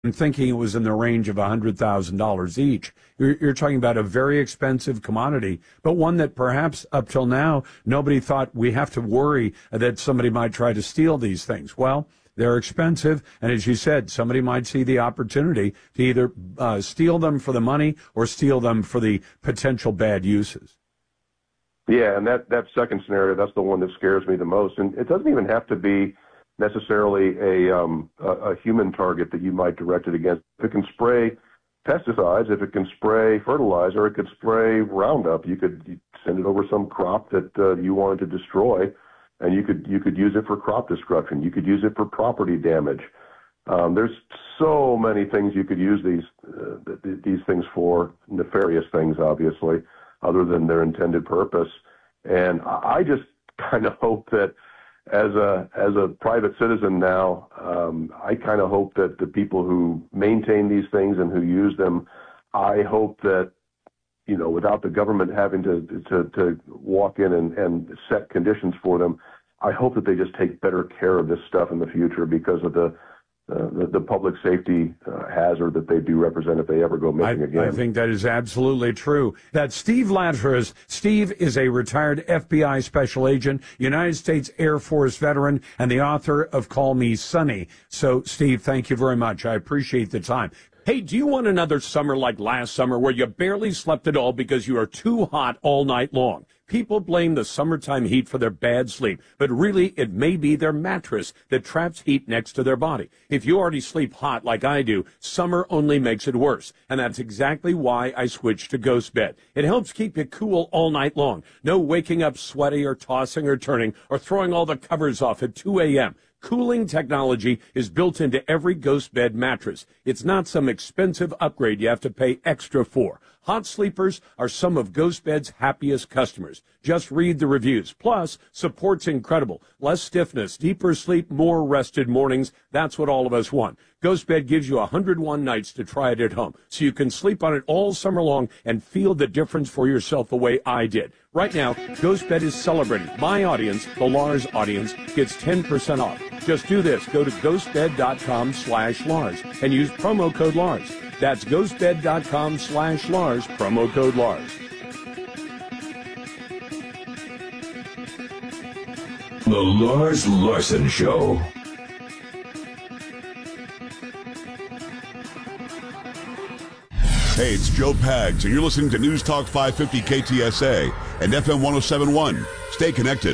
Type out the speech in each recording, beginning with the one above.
and thinking it was in the range of $100,000 each. You're talking about a very expensive commodity, but one that perhaps up till now, nobody thought we have to worry that somebody might try to steal these things. Well, they're expensive, and as you said, somebody might see the opportunity to either steal them for the money or steal them for the potential bad uses. Yeah, and that second scenario, that's the one that scares me the most. And it doesn't even have to be necessarily a human target that you might direct it against. If it can spray pesticides, if it can spray fertilizer, it could spray Roundup. You'd send it over some crop that you wanted to destroy, and you could use it for crop destruction. You could use it for property damage. There's so many things you could use these things for, nefarious things, obviously, other than their intended purpose. And I just kind of hope that as a private citizen now, I kind of hope that the people who maintain these things and who use them, I hope that, without the government having to walk in and set conditions for them, I hope that they just take better care of this stuff in the future because of the public safety hazard that they do represent if they ever go missing again. I think that is absolutely true. That's Steve Lazarus. Steve is a retired FBI special agent, United States Air Force veteran, and the author of Call Me Sonny. So, Steve, thank you very much. I appreciate the time. Hey, do you want another summer like last summer where you barely slept at all because you are too hot all night long? People blame the summertime heat for their bad sleep, but really it may be their mattress that traps heat next to their body. If you already sleep hot like I do, summer only makes it worse. And that's exactly why I switched to Ghost Bed. It helps keep you cool all night long. No waking up sweaty or tossing or turning or throwing all the covers off at 2 a.m. Cooling technology is built into every Ghost Bed mattress. It's not some expensive upgrade you have to pay extra for. Hot sleepers are some of Ghost Bed's happiest customers. Just read the reviews. Plus, support's incredible. Less stiffness, deeper sleep, more rested mornings. That's what all of us want. Ghost Bed gives you 101 nights to try it at home, so you can sleep on it all summer long and feel the difference for yourself the way I did. Right now, Ghost Bed is celebrating. My audience, the Lars audience, gets 10% off. Just do this. Go to ghostbed.com/Lars and use promo code Lars. That's ghostbed.com/Lars, promo code Lars. The Lars Larson Show. Hey, it's Joe Pags, and you're listening to News Talk 550 KTSA and FM 1071. Stay connected.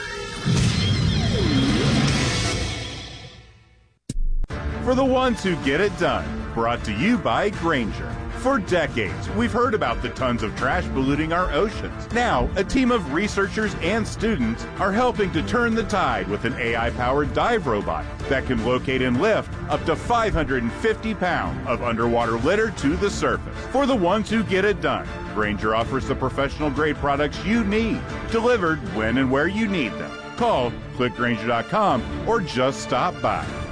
For the ones who get it done, brought to you by Grainger. For decades, we've heard about the tons of trash polluting our oceans. Now, a team of researchers and students are helping to turn the tide with an AI-powered dive robot that can locate and lift up to 550 pounds of underwater litter to the surface. For the ones who get it done, Grainger offers the professional-grade products you need, delivered when and where you need them. Call, click Grainger.com, or just stop by.